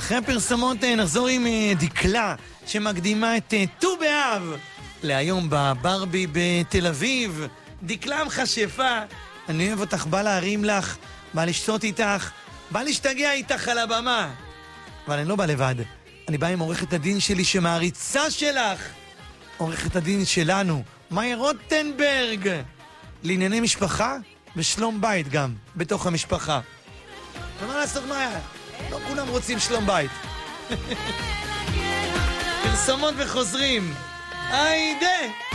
אחרי הפרסמות נחזור עם דקלה שמקדימה את ט"ו באב להיום בברבי בתל אביב. דקלה מכשפה, אני אוהב אותך, בא להרים לך, בא לשתות איתך, בא להשתגע איתך על הבמה. אבל אני לא בא לבד, אני בא עם עורכת הדין שלי שמעריצה שלך, עורכת הדין שלנו, מאיה רוטנברג, לענייני משפחה ושלום בית גם בתוך המשפחה. ומה לעשות, מאיה? לא כולם רוצים שלום בית. פרסומות וחוזרים. היידה!